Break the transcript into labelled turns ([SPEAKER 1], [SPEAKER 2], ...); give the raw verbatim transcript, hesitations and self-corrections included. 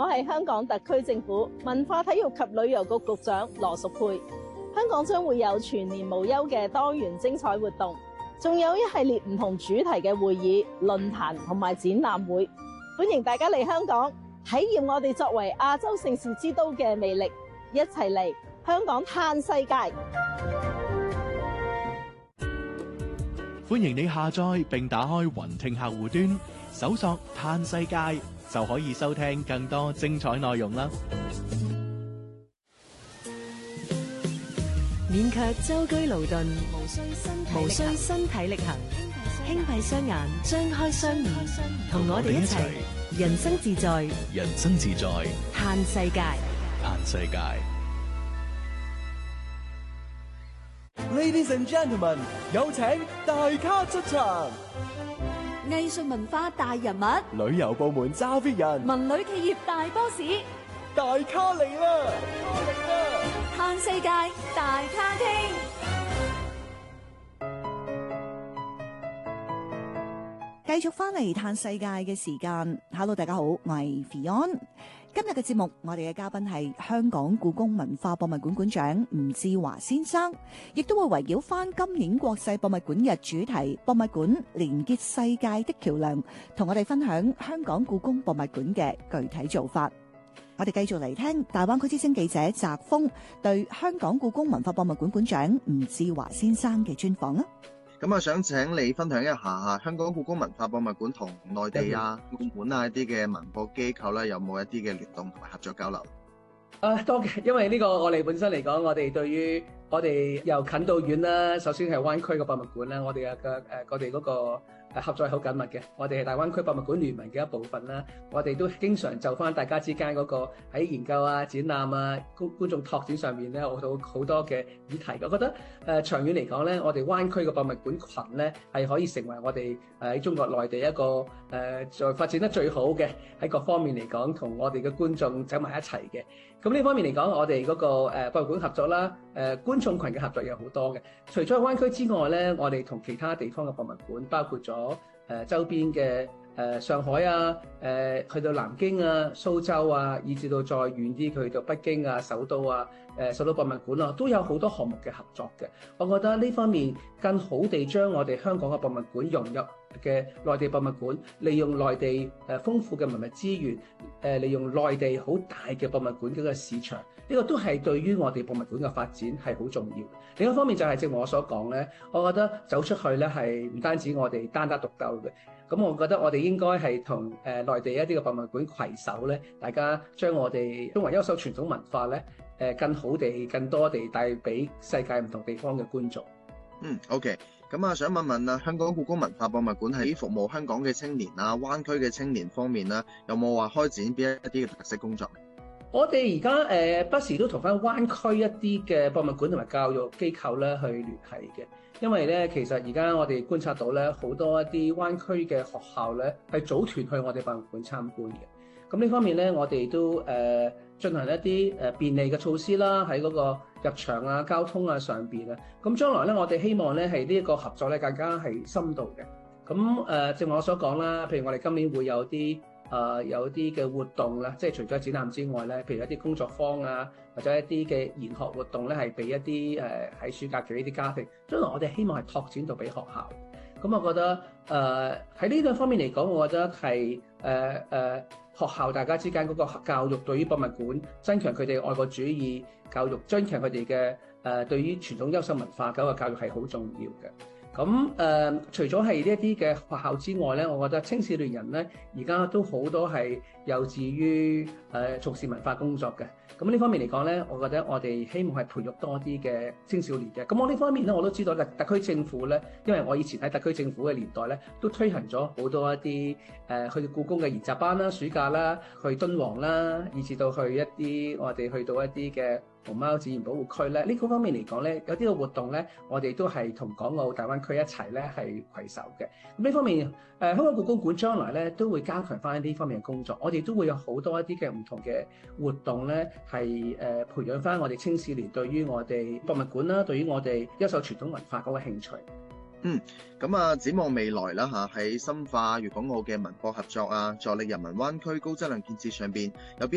[SPEAKER 1] 係香港特區政府文化體育及旅遊局局長羅淑佩。香港將會有全年無休嘅多元精彩活動，仲有一系列唔同主題嘅會議、論壇同埋展覽會，歡迎大家嚟香港體驗我哋作為亞洲盛事之都嘅魅力，一齊嚟香港嘆世界。
[SPEAKER 2] 歡迎你下載並打開雲聽客戶端，搜索嘆世界就可以收聽更多精彩內容啦。
[SPEAKER 3] 免卻舟車勞頓，無需身體無需身體力行，輕閉雙眼，張開雙耳，同我哋一齊人生自在，
[SPEAKER 2] 人生自在，
[SPEAKER 3] 嘆世界，
[SPEAKER 2] 嘆世界。
[SPEAKER 4] Ladies and gentlemen， 有請大咖出場。
[SPEAKER 5] 藝術文化大人物，
[SPEAKER 4] 旅遊部門揸 fit 人，
[SPEAKER 5] 文旅企業大 boss，
[SPEAKER 4] 大咖嚟啦！嚟啦！
[SPEAKER 5] 嘆世界大咖廳。
[SPEAKER 6] 繼續翻嚟嘆世界嘅時間 ，Hello， 大家好，我係 Fion。今日嘅節目，我哋嘅嘉賓係香港故宮文化博物館館長吳志華先生，亦都會圍繞翻今年國際博物館日主題博物館連結世界的橋樑，同我哋分享香港故宮博物館嘅具體做法。我哋繼續嚟聽大灣區之聲記者澤峰對香港故宮文化博物館館長吳志華先生嘅專訪啊！
[SPEAKER 7] 咁啊，想請你分享一下香港故宮文化博物館同內地啊、澳門啊一啲嘅文博機構咧，有冇一啲嘅聯動同埋合作交流？
[SPEAKER 8] 啊，多嘅，因為呢個我哋本身嚟講，我哋對於我哋由近到遠啦，首先係灣區嘅博物館啦，我哋嘅嘅誒，我哋嗰個誒合作係好緊密嘅，我哋係大灣區博物館聯盟嘅一部分啦，我哋都經常就翻大家之間嗰個喺研究啊、展覽啊、觀觀眾拓展上面咧，我到好多嘅議題。我覺得誒、呃、長遠嚟講咧，我哋灣區嘅博物館群咧係可以成為我哋誒喺中國內地一個誒在、呃、發展得最好嘅，喺各方面嚟講同我哋嘅觀眾走埋一齊嘅。咁呢方面嚟講，我哋嗰個誒博物館合作啦，誒觀眾群嘅合作有好多嘅。除咗灣區之外咧，我哋同其他地方嘅博物館，包括咗誒周邊嘅誒上海啊，誒去到南京啊、蘇州啊，以至到再遠啲去到北京啊、首都啊、誒首都博物館啊，都有好多項目嘅合作嘅。我覺得呢方面更好地將我哋香港嘅博物館融入嘅內地博物館，利用內地誒豐富嘅文物資源，誒利用內地好大嘅博物館嘅個市場，呢個都係對於我哋博物館嘅發展係好重要。另一方面就係正如我所講咧，我覺得走出去咧係唔單止我哋單打獨鬥嘅，咁我覺得我哋應該係同誒內地一啲嘅博物館攜手咧，大家將我哋中華優秀傳統文化咧誒更好地、更多地帶俾世界唔同地方嘅觀眾。
[SPEAKER 7] 嗯 ，OK。咁啊，想問問啊，香港故宮文化博物館喺服務香港嘅青年啊、灣區嘅青年方面咧，有冇話開展邊一啲嘅特色工作？
[SPEAKER 8] 我哋而家誒不時都同翻灣區一啲嘅博物館同埋教育機構咧去聯繫嘅，因為咧其實而家我哋觀察到咧好多一啲灣區嘅學校咧係組團去我哋博物館參觀嘅。咁呢方面咧，我哋都誒、呃、進行一啲誒便利嘅措施啦，喺嗰個入場啊、交通啊上邊啊。咁將來咧，我哋希望咧係呢一個合作咧更加係深度嘅。咁誒、呃，正如我所講啦，譬如我哋今年會有啲誒、呃、有啲嘅活動啦，即係除咗展覽之外咧，譬如一啲工作坊啊，或者一啲嘅研學活動咧，係俾一啲誒喺暑假期呢啲家庭。將來我哋希望係拓展到俾學校。咁我覺得誒喺呢兩方面嚟講，我覺得係誒誒學校大家之間嗰個教育對於博物館增強佢哋愛國主義教育，增強佢哋嘅誒對於傳統優秀文化嗰個教育係好重要嘅。咁誒、呃，除咗係呢一啲嘅學校之外咧，我覺得青少年人咧而家都好多係有志於誒、呃、從事文化工作嘅。咁呢方面嚟講咧，我覺得我哋希望係培育多啲嘅青少年嘅。咁我呢方面咧，我都知道特特區政府咧，因為我以前喺特區政府嘅年代咧，都推行咗好多一啲誒、呃、去故宮嘅研習班啦、暑假啦，去敦煌啦，以至到去一啲我哋去到一啲嘅熊貓自然保護區咧，呢個方面嚟講咧，有啲嘅活動咧，我哋都係同港澳大灣區一齊咧係攜手嘅。咁呢方面，誒、呃、香港故宮館將來咧都會加強翻呢方面嘅工作，我哋都會有好多一啲嘅唔同嘅活動咧，係誒、呃、培養翻我哋青少年對於我哋博物館啦，對於我哋優秀傳統文化嗰個興趣。
[SPEAKER 7] 嗯，咁啊，展望未來啦嚇，喺深化粵港澳嘅文博合作啊，助力人民灣區高質量建設上邊，有邊